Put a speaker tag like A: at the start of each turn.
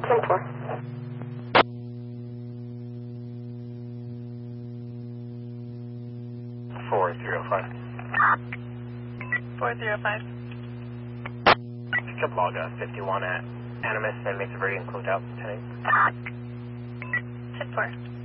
A: 10-4.
B: 4305.
C: 4305.
B: Pick up log 51 at Animus and Mesa Verde and close out 10-8.
C: 10-4.